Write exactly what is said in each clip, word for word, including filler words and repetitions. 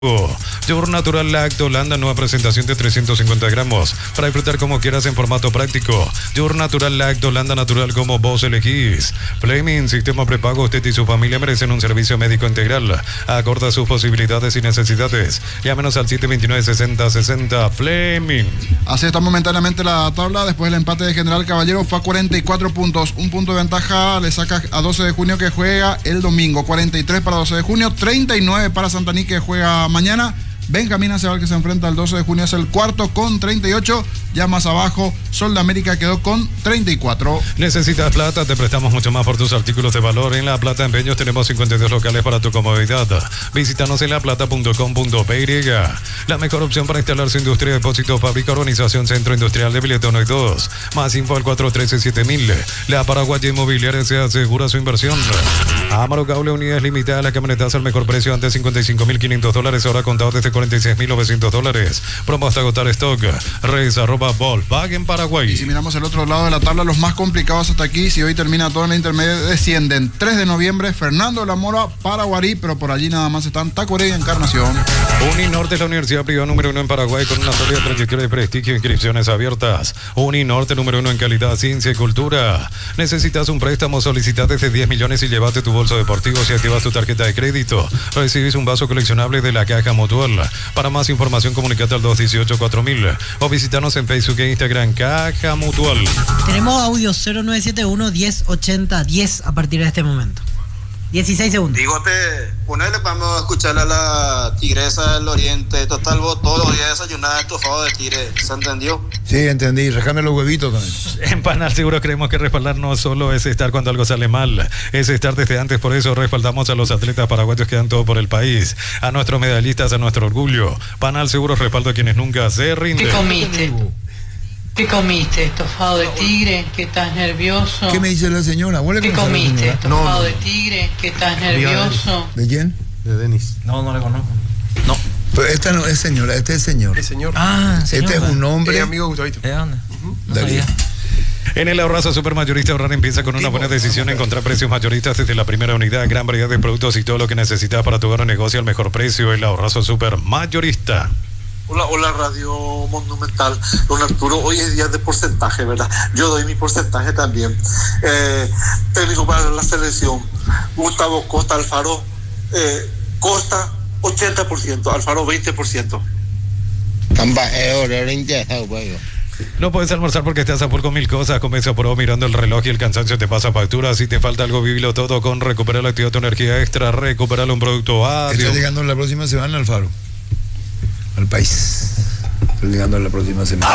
Yogur natural Lacto Holanda, nueva presentación de trescientos cincuenta gramos para disfrutar como quieras en formato práctico. Yogur natural Lacto Holanda, natural como vos elegís. Fleming, sistema prepago. Usted y su familia merecen un servicio médico integral acorde a sus posibilidades y necesidades. Llámenos al siete dos nueve, sesenta sesenta. Fleming. Así está momentáneamente la tabla. Después del empate de General Caballero fue a cuarenta y cuatro puntos. Un punto de ventaja le saca a doce de junio, que juega el domingo. cuarenta y tres para doce de junio, treinta y nueve para Santaní, que juega mañana. Benjamín Aceval, que se enfrenta el doce de junio, es el cuarto con treinta y ocho. Ya más abajo, Sol de América quedó con treinta y cuatro. ¿Necesitas plata? Te prestamos mucho más por tus artículos de valor. En La Plata Empeños tenemos cincuenta y dos locales para tu comodidad. Visítanos en la plata punto com punto p y. La mejor opción para instalar su industria, depósito, fábrica, organización, centro industrial de Biletón y dos. Más info al cuatro uno tres siete mil. La Paraguaya Inmobiliaria se asegura su inversión. Amaro Cable, unidades limitadas. La camioneta al mejor precio, antes cincuenta y cinco mil quinientos dólares, ahora contado desde cuarenta y seis mil novecientos dólares. Promo hasta agotar stock. Redes arroba Volkswagen Paraguay. Y si miramos el otro lado de la tabla, los más complicados hasta aquí, si hoy termina todo en la intermedia, descienden. tres de noviembre, Fernando de la Mora, Paraguarí, pero por allí nada más están Tacuaré y Encarnación. Uninorte es la universidad privada número uno en Paraguay, con una sólida trayectoria de prestigio e inscripciones abiertas. Uninorte número uno en calidad, ciencia y cultura. Necesitas un préstamo, solicita desde diez millones y llévate tu bolso deportivo. Si activas tu tarjeta de crédito, recibes un vaso coleccionable de la Caja Mutual. Para más información, comunicate al dos uno ocho cuatro mil o visítanos en Facebook e Instagram, Caja Mutual. Tenemos audio cero nueve siete uno, diez ochenta, diez a partir de este momento. dieciséis segundos. Digote, ponele, vamos a escuchar a la tigresa del oriente. Total, vos todos los días desayunás estofado de tigre. ¿Se entendió? Sí, entendí. Rajame los huevitos también. En Panal Seguro creemos que respaldar no solo es estar cuando algo sale mal, es estar desde antes. Por eso respaldamos a los atletas paraguayos que dan todo por el país, a nuestros medallistas, a nuestro orgullo. Panal Seguro respaldo a quienes nunca se rinden. ¿Qué comiste? ¿Qué comiste? ¿Estofado de tigre? ¿Que estás nervioso? ¿Qué me dice la señora? ¿Qué comiste? ¿Estofado no, no. de tigre? ¿Que estás nervioso? ¿De quién? De Denis. No, no le conozco. No. Pero esta no es señora, este es señor. Es señor. Ah, señor. Este es un hombre. Es amigo Gustavito. ¿De dónde? Uh-huh. No sabía. En el ahorrazo supermayorista, ahorrar empieza con una buena decisión. Encontrar precios mayoristas desde la primera unidad, gran variedad de productos y todo lo que necesitas para tu hogar o negocio al mejor precio. El ahorrazo supermayorista. Hola, hola Radio Monumental, don Arturo. Hoy es día de porcentaje, ¿verdad? Yo doy mi porcentaje también. Eh, técnico para la selección, Gustavo Costa Alfaro. Eh, Costa ochenta por ciento, Alfaro veinte por ciento. No puedes almorzar porque estás a full con mil cosas. Comienza por mirando el reloj y el cansancio te pasa factura. Si te falta algo, vivilo todo con Recuperar la Actividad, tu energía extra. Recuperar un producto adiós. Está llegando la próxima semana, Alfaro. Al país. Estoy llegando la próxima semana.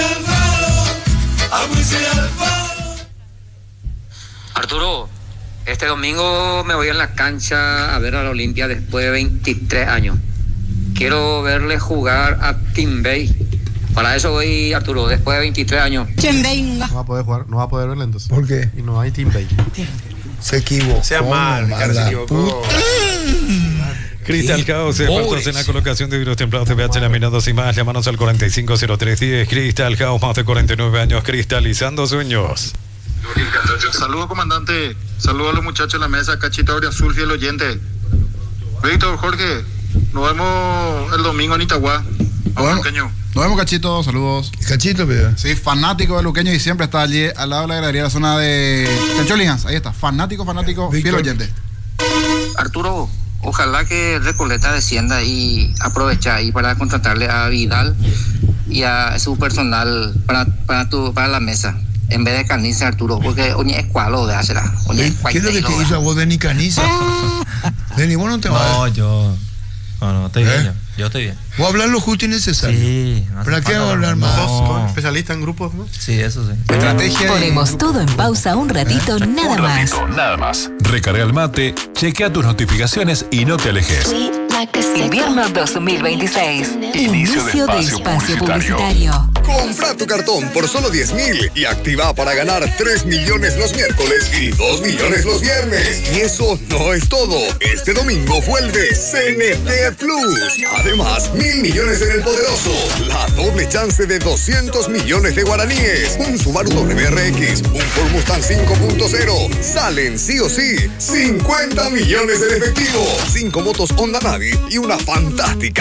Arturo, este domingo me voy a la cancha a ver a la Olimpia después de veintitrés años. Quiero verle jugar a Timbey. Para eso voy, Arturo, después de veintitrés años. No va a poder jugar, no va a poder verle entonces. ¿Por qué? Y no hay Timbey. Se equivocó. Sea mal, cara, se equivocó. Cristal Caos, expertos en la colocación de vidrios templados de P H laminados y más. Llámanos al cuarenta y cinco cero tres diez. Cristal Caos, más de cuarenta y nueve años cristalizando sueños. Saludos, comandante. Saludos a los muchachos de la mesa, Cachito Auriazul, fiel oyente. Víctor, Jorge, nos vemos el domingo en Itagua. Bueno, nos vemos, Cachito, saludos. Cachito, pero. Sí, fanático de Luqueño y siempre está allí al lado de la gradería, la zona de Tencholingans. Ahí está, fanático, fanático, Víctor. fiel oyente. Arturo, ojalá que Recoleta descienda y aprovecha ahí para contratarle a Vidal y a su personal para para tu para la mesa en vez de Caniza, Arturo, porque oye es cualo de hacerla. ¿Qué es lo que te hizo a vos, Denis Caniza? Denis, vos no te vas. No, yo. No, no, estoy ¿Eh? bien. Yo, yo estoy bien. Vos hablar lo justo y necesario. Sí. No ¿Para qué hablar más? ¿Sos especialista en grupos, no? Sí, eso sí. Estrategia. Ponemos y... todo en pausa un ratito, ¿Eh? nada un más. ratito, nada más. Recarga el mate, chequea tus notificaciones y no te alejes. Invierno dos mil veintiséis. Inicio, Inicio de espacio, de espacio publicitario. publicitario. Compra tu cartón por solo diez mil y activa para ganar tres millones los miércoles y dos millones los viernes. Y eso no es todo. Este domingo vuelve C N T Plus. Además, mil millones en el poderoso. La doble chance de doscientos millones de guaraníes. Un Subaru W R X, un Ford Mustang cinco punto cero. Salen sí o sí cincuenta millones en efectivo. cinco motos Honda Navi y una fantástica